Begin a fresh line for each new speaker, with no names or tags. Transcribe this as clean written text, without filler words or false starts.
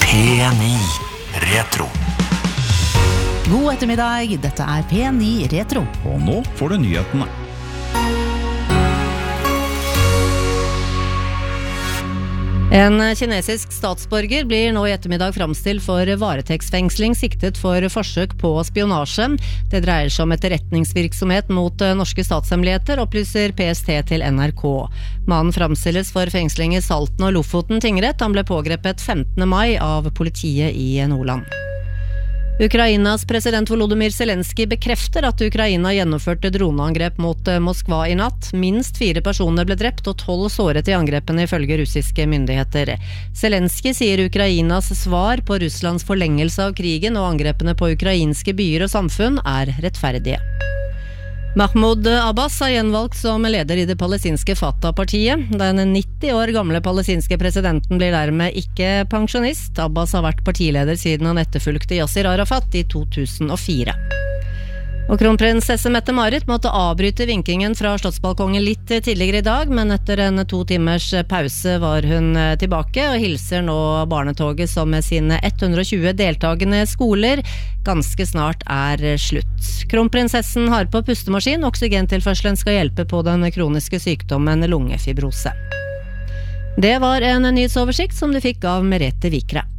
P9 Retro.
God ettermiddag, dette P9 Retro.
Og nå får du nyhetene.
En kinesisk statsborger blir nå I ettermiddag framstilt for varetektsfengsling siktet for forsøk på spionasje. Det dreier seg om etterretningsvirksomhet mot norske statshemmeligheter, opplyser PST til NRK. Mannen framstilles for fengsling I Salten og Lofoten tingrett. Han ble pågrepet 15. mai av politiet I Nordland. Ukrainas president Volodymyr Zelensky bekrefter at Ukraina gjennomførte droneangrep mot Moskva I natt. Minst 4 personer ble drept og 12 såret I angrepene ifølge russiske myndigheter. Zelensky sier Ukrainas svar på Russlands forlengelse av krigen og angrepene på ukrainske byer og samfunn rettferdige. Mahmoud Abbas gjenvalgt som leder I det palestinske Fatah-partiet. Den 90 år gamle palestinske presidenten blir dermed ikke pensjonist. Abbas har vært partileder siden han etterfulgte Yasser Arafat I 2004. Og kronprinsesse Mette-Marit måtte avbryte vinkingen fra slottsbalkongen litt tidligere I dag, men etter en 2 timers pause var hun tilbake og hilser nå barnetoget som med sine 120 deltagende skoler ganske snart slutt. Kronprinsessen har på pustemaskin, oksygentilførselen skal hjelpe på den kroniske sykdommen lungefibrose. Det var en nyhetsoversikt som du fikk av Merete Vikre.